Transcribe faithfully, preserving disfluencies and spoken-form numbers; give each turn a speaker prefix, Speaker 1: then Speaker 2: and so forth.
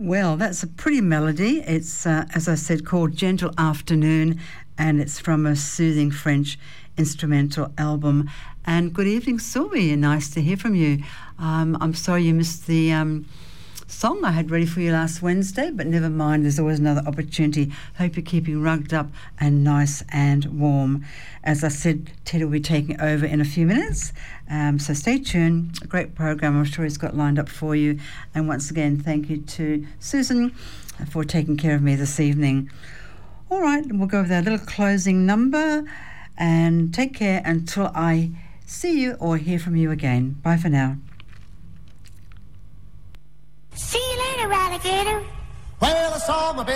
Speaker 1: Well, that's a pretty melody. It's, uh, as I said, called Gentle Afternoon, and it's from a soothing French instrumental album. And good evening, Sylvie. Nice to hear from you. Um, I'm sorry you missed the um, song I had ready for you last Wednesday, but never mind, there's always another opportunity. Hope you're keeping rugged up and nice and warm. As I said, Ted will be taking over in a few minutes, um, so stay tuned. A great program I'm sure he's got lined up for you. And once again, thank you to Susan for taking care of me this evening. All right, we'll go with our little closing number, and take care until I see you or hear from you again. Bye for now.
Speaker 2: See you later, alligator.
Speaker 3: Well, I saw my baby.